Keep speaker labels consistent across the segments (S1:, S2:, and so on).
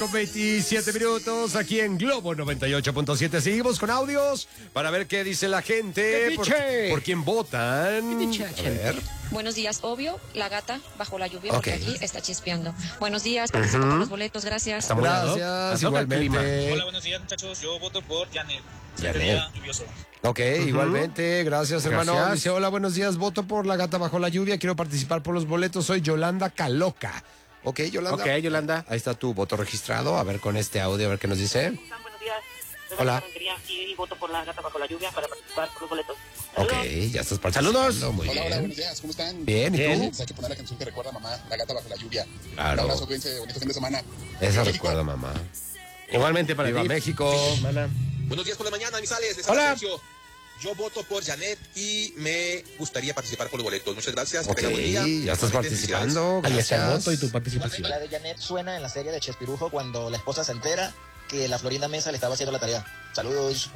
S1: Con 27 minutos aquí en Globo 98.7. Seguimos con audios para ver qué dice la gente. ¿Por quién votan? A ver.
S2: Buenos días, obvio, la gata bajo la lluvia, porque
S1: Ok.
S2: aquí está chispeando. Buenos días, participo por los boletos, gracias.
S1: Está muy gracias,
S3: Nos toca el
S1: igualmente.
S4: Hola, buenos días, muchachos. Yo voto por Janet.
S1: Janet.
S4: Día lluvioso.
S1: Ok, igualmente, gracias, hermano.
S3: Gracias.
S1: Dice, hola, buenos días, voto por la gata bajo la lluvia, quiero participar por los boletos, soy Yolanda Caloca. Ok, Yolanda.
S3: Ok, Yolanda.
S1: Ahí está tu voto registrado, a ver con este audio, a ver qué nos dice.
S5: Buenos días. Soy
S1: Hola.
S5: Vanessa Rentería y voto por la gata bajo la lluvia para participar por los boletos.
S1: Ok,
S5: Saludos.
S1: ya estás participando.
S3: Saludos.
S1: Muy
S6: Hola,
S1: bien.
S6: buenos días, ¿cómo están?
S1: Bien, ¿y
S3: Bien.
S1: tú?
S6: Pues hay que poner la canción que recuerda a mamá, La gata bajo la lluvia.
S1: Claro.
S6: Un abrazo, cuídense, bonito fin de semana.
S1: Esa
S6: México.
S1: recuerda, mamá.
S3: Igualmente para
S1: Viva
S3: ti.
S1: México.
S3: Hermana.
S7: Buenos días por la mañana, misales. Les
S3: Hola.
S7: habla Sergio. Yo voto por Janet y me gustaría participar por los boletos. Muchas gracias. Que
S1: Ok,
S7: tengan buen día.
S1: ya estás
S7: Igualmente, felicidades.
S1: participando.
S3: Ahí está el
S1: Gracias.
S3: voto y tu participación.
S8: La de Janet suena en la serie de Chespirujo cuando la esposa se entera que la Florinda Mesa le estaba haciendo la tarea. Saludos.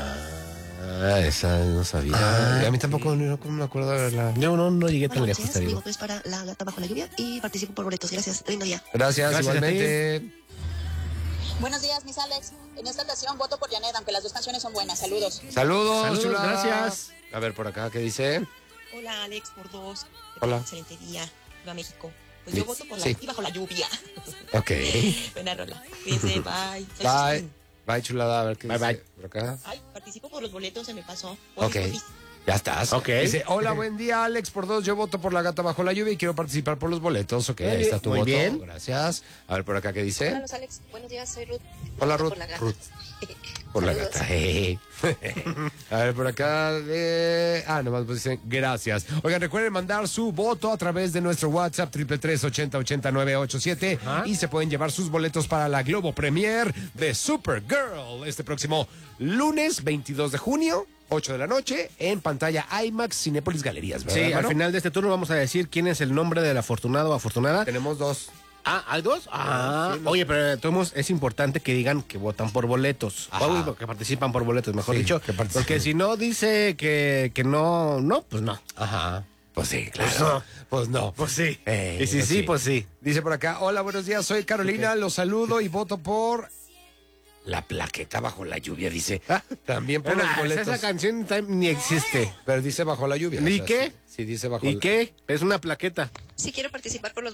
S1: Ah, esa no sabía. Y a mí tampoco no me acuerdo de verla.
S3: Yo no llegué tan
S9: Buenas
S3: lejos, te
S9: noches, mi
S3: digo.
S9: voto es para la gata bajo la lluvia y participo por boletos. Gracias, lindo día.
S1: Gracias,
S3: Gracias a
S1: igualmente.
S10: Buenos días, mis Alex. En esta ocasión voto por Janet, aunque las dos canciones son buenas. Saludos.
S1: Saludos,
S3: Saludos,
S1: chulada.
S3: gracias.
S1: A ver, por acá, ¿qué dice?
S9: Hola, Alex, por dos.
S1: Hola.
S9: Excelente día. Viva México. Pues
S1: Sí,
S9: yo voto por la
S1: sí.
S9: gata bajo la lluvia.
S1: Ok.
S9: Buena rola. Cuídense, bye. Soy
S1: Bye.
S9: Susana.
S1: Bye, chulada. A ver qué
S3: Bye,
S1: dice
S3: bye.
S1: por acá.
S9: Ay, participo por los boletos, se me pasó.
S1: Ok.
S9: Porfis.
S1: Ya estás.
S3: Ok.
S1: Dice, hola, buen día, Alex, por dos. Yo voto por la gata bajo la lluvia y quiero participar por los boletos. Ok, ahí está tu
S3: Muy
S1: voto.
S3: bien.
S1: Gracias. A ver, por acá, ¿qué dice?
S2: Hola, los Alex. Buenos días, soy Ruth.
S1: Hola,
S2: Voto
S1: Ruth.
S2: por la gata.
S1: Ruth. Por la
S2: Saludos.
S1: gata. A ver, por acá. Nomás pues dicen gracias. Oigan, recuerden mandar su voto a través de nuestro WhatsApp 333-8080-987
S3: Ajá.
S1: y se pueden llevar sus boletos para la Globo Premier de Supergirl este próximo lunes 22 de junio, 8 de la noche, en pantalla IMAX Cinépolis Galerías. ¿Verdad,
S3: Sí, al
S1: hermano?
S3: final de este turno vamos a decir quién es el nombre del afortunado o afortunada.
S1: Tenemos dos.
S3: Ah, ¿hay dos?
S1: Sí, no.
S3: Oye, pero de todos modos es importante que digan que votan por boletos.
S1: Ajá.
S3: O que participan por boletos, mejor
S1: Sí,
S3: dicho.
S1: que participen.
S3: Porque si no dice que no, pues no.
S1: Ajá. Pues sí,
S3: Pues
S1: claro.
S3: no.
S1: Pues no.
S3: Pues sí. Y si
S1: pues
S3: sí, pues sí.
S1: Dice por acá, hola, buenos días, soy Carolina, los saludo y voto por la plaqueta bajo la lluvia, dice. También por los boletos.
S3: Esa canción ni existe.
S1: Pero dice bajo la lluvia.
S3: ¿Y qué?
S1: Sí, dice bajo
S3: ¿Y
S1: la...
S3: qué? Es una plaqueta.
S2: Sí, quiero participar por los